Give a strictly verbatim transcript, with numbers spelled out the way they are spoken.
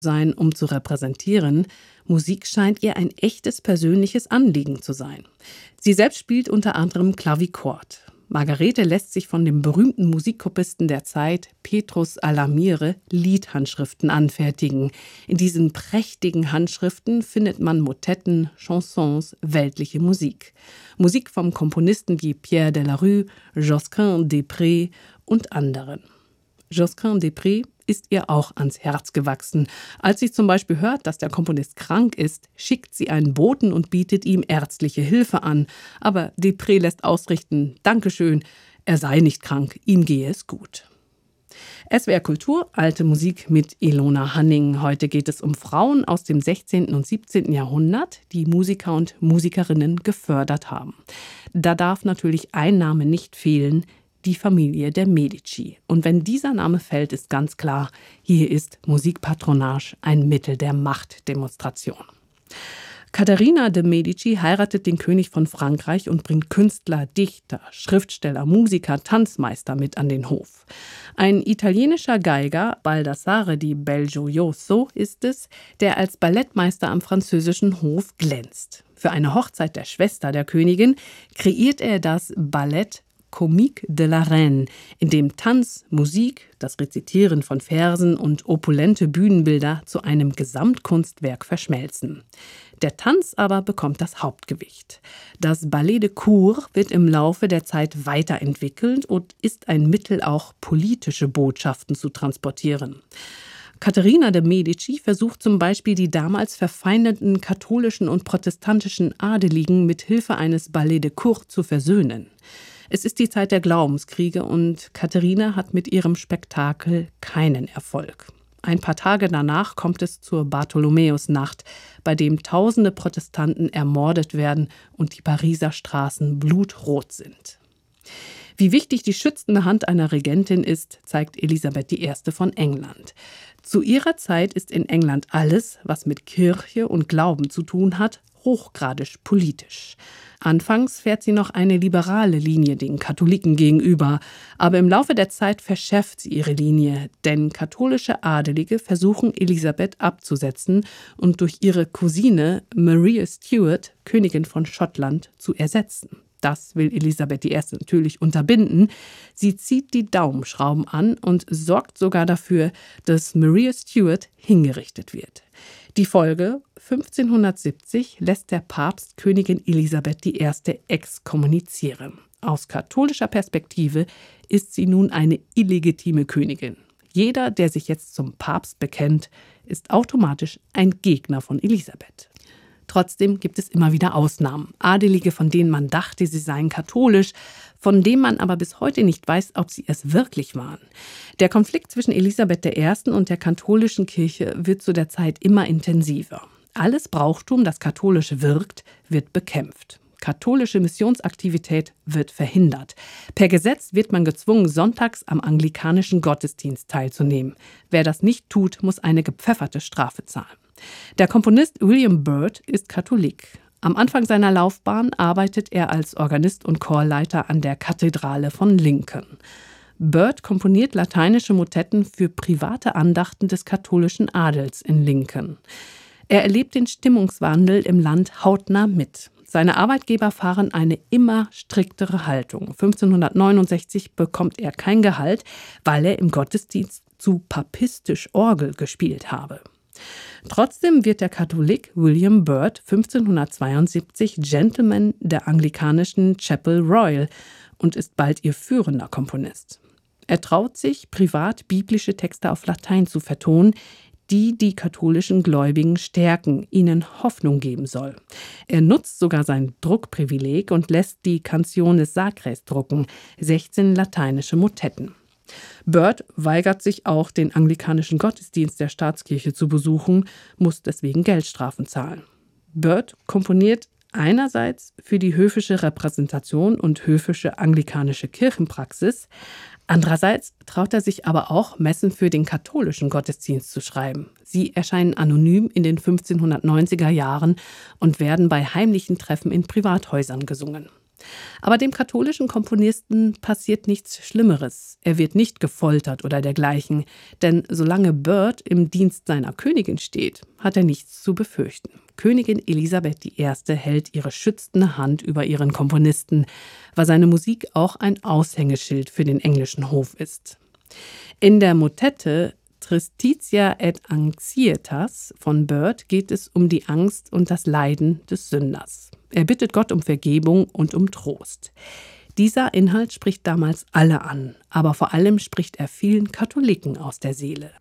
sein, um zu repräsentieren. Musik scheint ihr ein echtes persönliches Anliegen zu sein. Sie selbst spielt unter anderem Klavichord. Margarete lässt sich von dem berühmten Musikkompisten der Zeit, Petrus Alamire, Liedhandschriften anfertigen. In diesen prächtigen Handschriften findet man Motetten, Chansons, weltliche Musik. Musik vom Komponisten wie Pierre Delarue, Josquin des Prez und anderen. Josquin des Prez ist ihr auch ans Herz gewachsen. Als sie zum Beispiel hört, dass der Komponist krank ist, schickt sie einen Boten und bietet ihm ärztliche Hilfe an. Aber des Prez lässt ausrichten, Dankeschön, er sei nicht krank, ihm gehe es gut. S W R Kultur, alte Musik mit Ilona Hanning. Heute geht es um Frauen aus dem sechzehnten und siebzehnten Jahrhundert, die Musiker und Musikerinnen gefördert haben. Da darf natürlich ein Name nicht fehlen, die Familie der Medici. Und wenn dieser Name fällt, ist ganz klar, hier ist Musikpatronage ein Mittel der Machtdemonstration. Katharina de' Medici heiratet den König von Frankreich und bringt Künstler, Dichter, Schriftsteller, Musiker, Tanzmeister mit an den Hof. Ein italienischer Geiger, Baldassare di Belgiojoso, ist es, der als Ballettmeister am französischen Hof glänzt. Für eine Hochzeit der Schwester der Königin kreiert er das Ballett Comique de la Reine, in dem Tanz, Musik, das Rezitieren von Versen und opulente Bühnenbilder zu einem Gesamtkunstwerk verschmelzen. Der Tanz aber bekommt das Hauptgewicht. Das Ballet de Cour wird im Laufe der Zeit weiterentwickelt und ist ein Mittel, auch politische Botschaften zu transportieren. Katharina de' Medici versucht zum Beispiel, die damals verfeindeten katholischen und protestantischen Adeligen mit Hilfe eines Ballet de Cour zu versöhnen. Es ist die Zeit der Glaubenskriege und Katharina hat mit ihrem Spektakel keinen Erfolg. Ein paar Tage danach kommt es zur Bartholomäusnacht, bei dem tausende Protestanten ermordet werden und die Pariser Straßen blutrot sind. Wie wichtig die schützende Hand einer Regentin ist, zeigt Elisabeth die Erste von England. Zu ihrer Zeit ist in England alles, was mit Kirche und Glauben zu tun hat, hochgradig politisch. Anfangs fährt sie noch eine liberale Linie den Katholiken gegenüber, aber im Laufe der Zeit verschärft sie ihre Linie, denn katholische Adelige versuchen, Elisabeth abzusetzen und durch ihre Cousine Maria Stuart, Königin von Schottland, zu ersetzen. Das will Elisabeth die Erste natürlich unterbinden. Sie zieht die Daumenschrauben an und sorgt sogar dafür, dass Maria Stuart hingerichtet wird. Die Folge: fünfzehnhundertsiebzig lässt der Papst Königin Elisabeth die Erste exkommunizieren. Aus katholischer Perspektive ist sie nun eine illegitime Königin. Jeder, der sich jetzt zum Papst bekennt, ist automatisch ein Gegner von Elisabeth. Trotzdem gibt es immer wieder Ausnahmen. Adelige, von denen man dachte, sie seien katholisch, von denen man aber bis heute nicht weiß, ob sie es wirklich waren. Der Konflikt zwischen Elisabeth der Ersten und der katholischen Kirche wird zu der Zeit immer intensiver. Alles Brauchtum, das katholisch wirkt, wird bekämpft. Katholische Missionsaktivität wird verhindert. Per Gesetz wird man gezwungen, sonntags am anglikanischen Gottesdienst teilzunehmen. Wer das nicht tut, muss eine gepfefferte Strafe zahlen. Der Komponist William Byrd ist Katholik. Am Anfang seiner Laufbahn arbeitet er als Organist und Chorleiter an der Kathedrale von Lincoln. Byrd komponiert lateinische Motetten für private Andachten des katholischen Adels in Lincoln. Er erlebt den Stimmungswandel im Land hautnah mit. Seine Arbeitgeber fahren eine immer striktere Haltung. fünfzehnhundertneunundsechzig bekommt er kein Gehalt, weil er im Gottesdienst zu papistisch Orgel gespielt habe. Trotzdem wird der Katholik William Byrd fünfzehnhundertzweiundsiebzig Gentleman der anglikanischen Chapel Royal und ist bald ihr führender Komponist. Er traut sich, privat biblische Texte auf Latein zu vertonen, die die katholischen Gläubigen stärken, ihnen Hoffnung geben soll. Er nutzt sogar sein Druckprivileg und lässt die Canciones Sacrae drucken, sechzehn lateinische Motetten. Byrd weigert sich auch, den anglikanischen Gottesdienst der Staatskirche zu besuchen, muss deswegen Geldstrafen zahlen. Byrd komponiert einerseits für die höfische Repräsentation und höfische anglikanische Kirchenpraxis, andererseits traut er sich aber auch, Messen für den katholischen Gottesdienst zu schreiben. Sie erscheinen anonym in den fünfzehnhundertneunziger Jahren und werden bei heimlichen Treffen in Privathäusern gesungen. Aber dem katholischen Komponisten passiert nichts Schlimmeres. Er wird nicht gefoltert oder dergleichen, denn solange Byrd im Dienst seiner Königin steht, hat er nichts zu befürchten. Königin Elisabeth die Erste hält ihre schützende Hand über ihren Komponisten, weil seine Musik auch ein Aushängeschild für den englischen Hof ist. In der Motette Tristitia et Anxietas von Byrd geht es um die Angst und das Leiden des Sünders. Er bittet Gott um Vergebung und um Trost. Dieser Inhalt spricht damals alle an, aber vor allem spricht er vielen Katholiken aus der Seele.